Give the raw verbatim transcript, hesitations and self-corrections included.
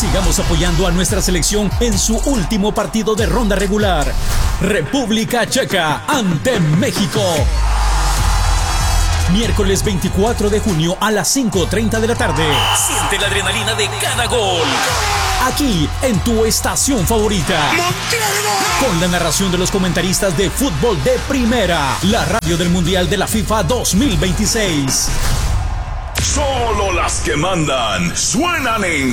Sigamos apoyando a nuestra selección en su último partido de ronda regular. República Checa ante México. Miércoles veinticuatro de junio a las cinco treinta de la tarde. Siente la adrenalina de cada gol. Aquí, en tu estación favorita. Con la narración de los comentaristas de fútbol de primera. La radio del Mundial de la FIFA dos mil veintiséis. Solo las que mandan suenan en